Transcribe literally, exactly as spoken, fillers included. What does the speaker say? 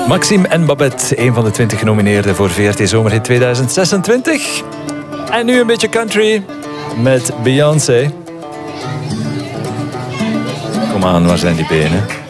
Maxime en Babette, een van de twintig genomineerden voor V R T Zomerhit tweeduizend zesentwintig. En nu een beetje country met Beyoncé. Kom aan, waar zijn die benen?